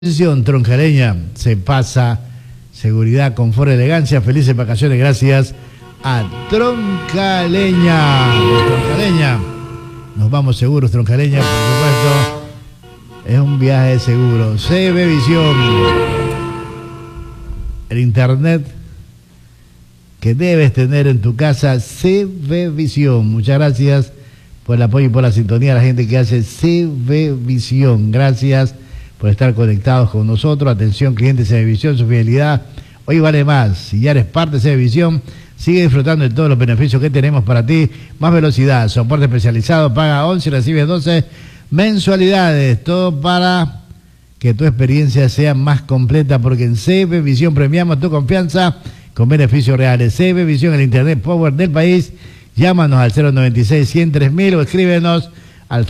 Troncareña se pasa seguridad, confort, elegancia, felices vacaciones gracias a Troncaleña. Troncaleña, nos vamos seguros, Troncaleña, por supuesto, es un viaje seguro. CB Visión, el internet que debes tener en tu casa, CB Visión. Muchas gracias por el apoyo y por la sintonía a la gente que hace CB Visión. Gracias por estar conectados con nosotros. Atención, clientes de CB Visión, su fidelidad hoy vale más. Si ya eres parte de CB Visión, sigue disfrutando de todos los beneficios que tenemos para ti. Más velocidad, soporte especializado, paga 11 y recibe 12 mensualidades. Todo para que tu experiencia sea más completa, porque en CB Visión premiamos tu confianza con beneficios reales. CB Visión, el internet power del país. Llámanos al 096-100-3000 o escríbenos al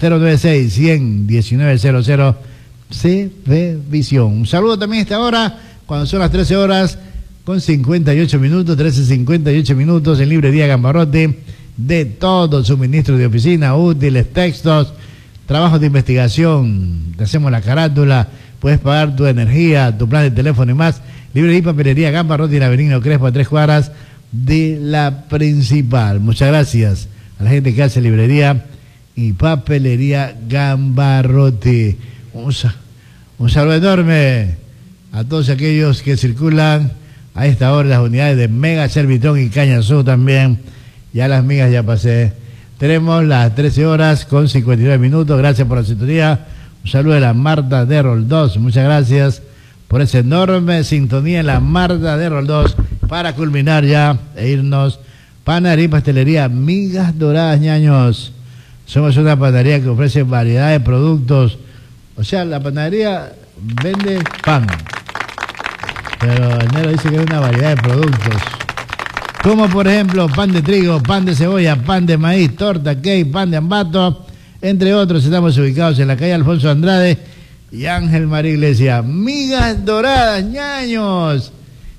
096-100-1900. CB Visión. Un saludo también a esta hora, cuando son las 13 horas con 58 minutos, 13:58 minutos, en Librería Gambarrotti, de todo suministro de oficina, útiles, textos, trabajos de investigación, te hacemos la carátula, puedes pagar tu energía, tu plan de teléfono y más. Librería y Papelería Gambarrotti, en Avenida Crespo, a 3 cuadras de la principal. Muchas gracias a la gente que hace Librería y Papelería Gambarrotti. Un saludo enorme a todos aquellos que circulan a esta hora las unidades de Mega Servitrón y Cañazú también. Ya las migas ya pasé. Tenemos las 13 horas con 59 minutos. Gracias por la sintonía. Un saludo de la Marta de Roldós. Muchas gracias por esa enorme sintonía en la Marta de Roldós. Para culminar ya e irnos, panadería y pastelería Migas Doradas Ñaños. Somos una panadería que ofrece variedad de productos. O sea, la panadería vende pan, pero el negro dice que hay una variedad de productos, como por ejemplo pan de trigo, pan de cebolla, pan de maíz, torta, cake, pan de ambato, entre otros. Estamos ubicados en la calle Alfonso Andrade y Ángel María Iglesia. Migas Doradas Ñaños.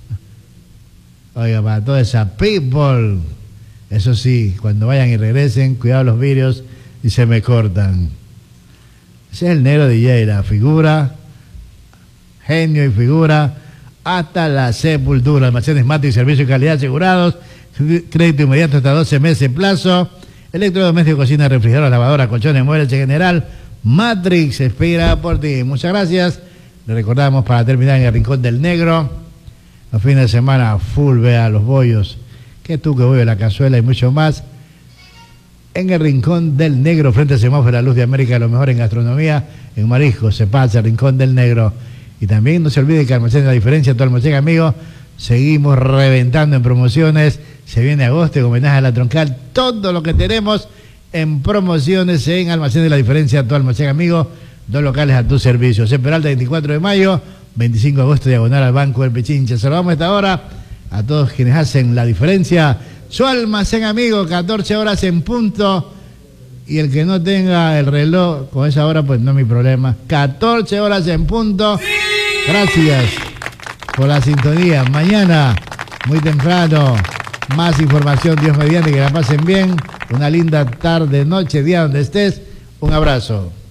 Oiga, para toda esa people, eso sí, cuando vayan y regresen, cuidado los vidrios y se me cortan. Ese es el negro DJ, la figura, genio y figura, hasta la sepultura. Almacenes Mate y servicio de calidad asegurados, crédito inmediato hasta 12 meses en plazo, electrodoméstico, cocina, refrigerador, lavadora, colchones, muebles en general. Matrix espera por ti. Muchas gracias. Le recordamos, para terminar, en el Rincón del Negro, los fines de semana full, vea los bollos, que tú que vuelve la cazuela y mucho más. En el Rincón del Negro, frente al semáforo La Luz de América, lo mejor en gastronomía, en mariscos, se pasa el Rincón del Negro. Y también no se olvide que Almacén La Diferencia, tu almacén amigo, seguimos reventando en promociones. Se viene agosto, en homenaje a la Troncal, todo lo que tenemos en promociones en Almacén de La Diferencia, tu almacén amigo, 2 locales a tu servicio. En Peralta, 24 de mayo, 25 de agosto, diagonal al Banco del Pichincha. Saludamos a esta hora a todos quienes hacen la diferencia. Su almacén amigo, 14 horas en punto. Y el que no tenga el reloj con esa hora, pues no es mi problema. 14 horas en punto. Gracias por la sintonía. Mañana, muy temprano, más información. Dios mediante, que la pasen bien. Una linda tarde, noche, día donde estés. Un abrazo.